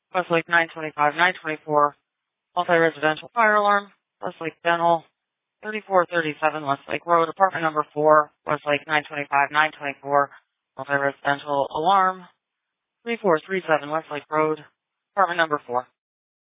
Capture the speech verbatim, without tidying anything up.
Westlake nine twenty-five, nine twenty-four, multi-residential fire alarm, Westlake Dental, thirty-four thirty-seven Westlake Road, apartment number four, Westlake nine twenty-five, nine twenty-four, multi-residential alarm, three four three seven Westlake Road, apartment number four.